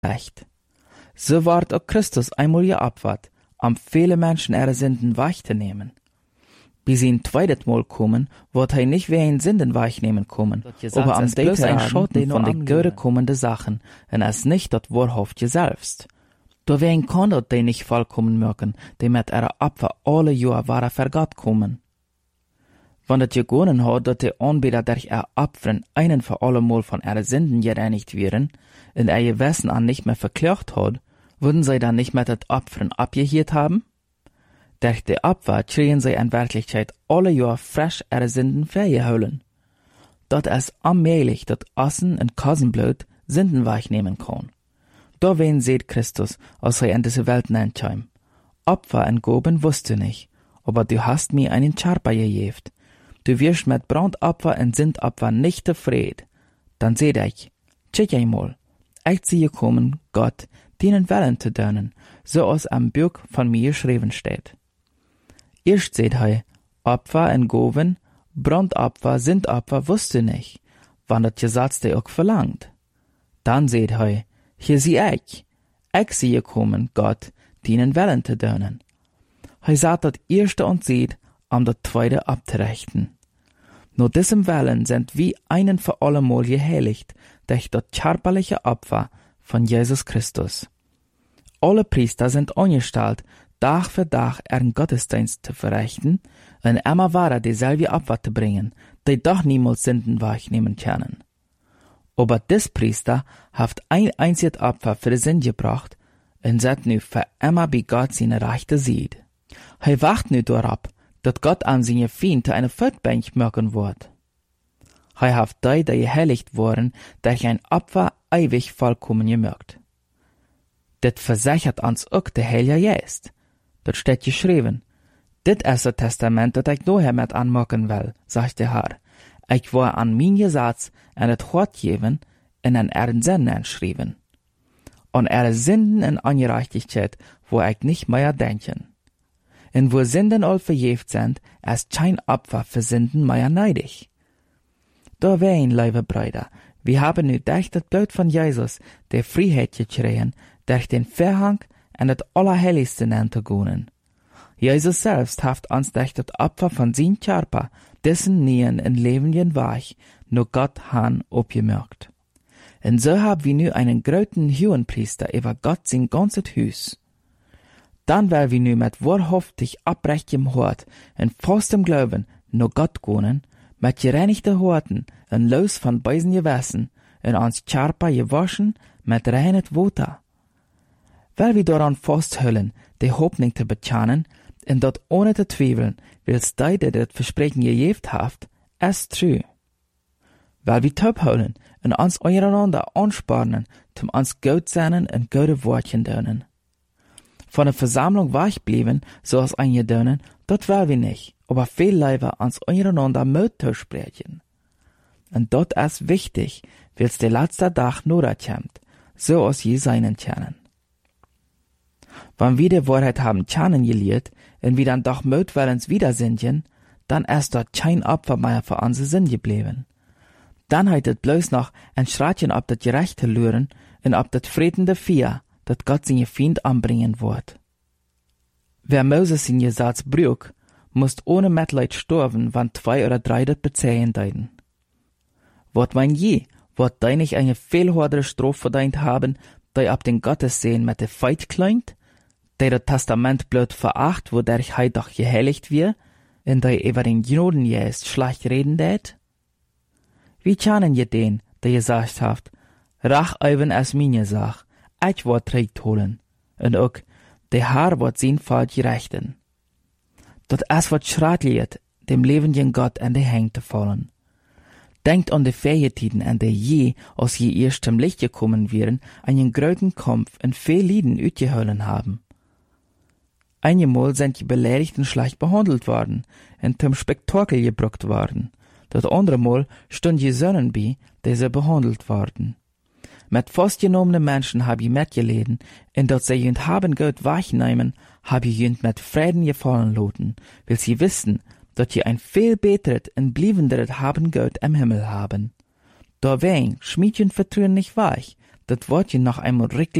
recht. So ward auch Christus einmal geopfert, um viele Menschen ihre Sünden weichzunehmen. Bis ihn zweites Mal kommen, wird er nicht wie ein Sünden weichnehmen kommen, aber am bloß ein Schatten von den Göre kommende Sachen, und es nicht das Wahrhaftige selbst. Da wen kann dort die nicht vollkommen merken, die mit ihrer Opfer alle Jahre waren für Gott kommen. Wenn es gegangen hat, dass die Anbeter durch ihr Opfern einen für alle Mal von ihren Sünden gereinigt wären, und ihr Gewissen an nicht mehr verklagt hat, würden sie dann nicht mehr das Opfern abgehört haben? Durch die Opfer kriegen sie in Wirklichkeit alle Jahre frisch ihre Sünden vergeholen. Dat es allmählich das Essen und Kassenblut Sünden weichnehmen kann. Da wen seht Christus, als er in diese Welt nennt. Opfer und Gaben wusst du nicht, aber du hast mir einen Charper gegeben. Du wirst mit Brandopfer und Sündopfer nicht zufrieden. Dann seht ich, check einmal, ich sehe kommen, Gott, deinen Willen zu tun, so als am Buch von mir geschrieben steht. Erst seht er, Opfer und Gaben, Brandopfer, Sündopfer wusst du nicht, wann das Gesetz dir auch verlangt. Dann seht er, hier sehe ich sehe kommen, Gott, deinen Willen zu tun. Er sagt das erste und sieht, um das zweite abzurechten. Nur diesem Willen sind wir einen für allemal geheiligt durch das körperliche Opfer von Jesus Christus. Alle Priester sind angestellt, Tag für Tag ihren Gottesdienst zu verrichten und immer weiter dieselbe Opfer zu bringen, die doch niemals Sünden weichnehmen können. Aber des Priester hat ein einziges Opfer für die Sünde gebracht und set nu für immer bei Gott seine Rechte sieht. Er wacht nu darauf, dass Gott an seine Feinde eine Feldbank machen wird. Er hat die geheiligt worden, durch ein Opfer ewig vollkommen gemacht. Das versichert uns auch der Heilige Geist. Das steht geschrieben. Das ist das Testament, das ich nachher mit anmachen will, sagt der Herr. Ich war an mein Gesetz und das Wort geben und an ihren Sünden schrieben. An ihre Sünden und Ungerechtigkeit, wo ich nicht mehr denken. Und wo Sünden all verjährt sind, ist kein Opfer für Sünden mehr neidig. Da wein, liebe Brüder, wir haben nu durch das Blut von Jesus die Freiheit gekriegt, durch den Verhang und das Allerheiligste zu gehen. Jesus selbst hat uns durch das Opfer von seinem Körper, dessen Nähen in Leben weich, nur Gott han abgemerkt. Und so haben wir nu einen großen Hohenpriester über Gott sein ganzes Haus. Dann will wir nu mit wahrhaftig abrechtem Hort und festem Glauben nur Gott gehen, mit gereinigten Horten und los von bösen Gewissen und uns Körper gewaschen mit reinem Wasser. Weil wir daran festhüllen, die Hoffnung zu bekennen, und dort ohne zu zweifeln, wills die, die das Versprechen gegeben habt, ist true. Weil wir taubholen und uns einander anspornen, zum uns gut sein und gute Wortchen dönen. Von der Versammlung weichblieben, so als eingedönen, dort will wir nicht, aber viel lieber uns einander Mut zu sprechen. Und dort ist wichtig, wills der letzte Tag nur kommt, so als je seinen können. Wenn wir die Wahrheit haben kennengelernt und wir dann doch Mut willens wieder sind, dann ist dort kein Opfer mehr für unsere Sinn geblieben. Dann hat es bloß noch ein Schreitchen ob das Gerechte lüren und ob das friedende Vier, das Gott seine Feind anbringen wird. Wer Moses in Gesetz brüch, muss ohne Mitleid sterben, wann 2 oder 3 das bezähen deuten. Wird man je, wird die nicht eine viel höhere Strafe verdient haben, die ab den Gottessehen mit der Feit kleint, die das Testament blöd veracht, wodurch er doch geheiligt wird, und die über den Gnodengeist schlecht reden tät? Wie kennen je den, der gesagt hat, Rach eben ist meine Sach, ich wird recht holen, und auch, der Herr wird sein Fall gerechten. Dort es wird schrecklich, dem lebenden Gott an die Hände zu fallen. Denkt an die Ferientiden, an der je, aus je erst zum Licht gekommen wären, einen großen Kampf und viel Lieden utgehollen haben. Einmal sind die Beleidigten schlecht behandelt worden und zum Spektakel gebracht worden. Das andere Mal stund die Sönnen bei, die sie behandelt worden. Mit festgenommenen Menschen hab ich mitgeleden, und dort sie jünd haben Gott wachnehmen, hab ich jünd mit Frieden gefallen loten, weil sie wissen, dass sie ein viel beteret und bliebenderes haben Gott im Himmel haben. Da wein Schmiedchen vertrauen nicht weich, dat wordt je noch einmal